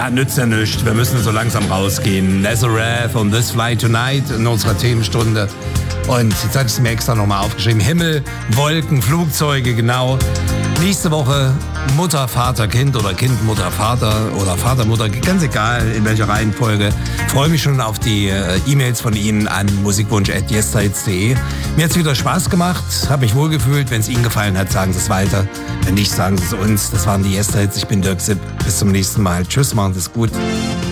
Ja, nützt ja nichts. Wir müssen so langsam rausgehen. Nazareth und This Flight Tonight in unserer Themenstunde. Und jetzt hatte ich es mir extra nochmal aufgeschrieben. Himmel, Wolken, Flugzeuge, genau. Nächste Woche Mutter, Vater, Kind oder Kind, Mutter, Vater oder Vater, Mutter, ganz egal in welcher Reihenfolge. Freue mich schon auf die E-Mails von Ihnen an musikwunsch@yesterhits.de. Mir hat es wieder Spaß gemacht, habe mich wohlgefühlt. Wenn es Ihnen gefallen hat, sagen Sie es weiter. Wenn nicht, sagen Sie es uns. Das waren die Yesterhits. Ich bin Dirk Sipp. Bis zum nächsten Mal. Tschüss, machen Sie es gut.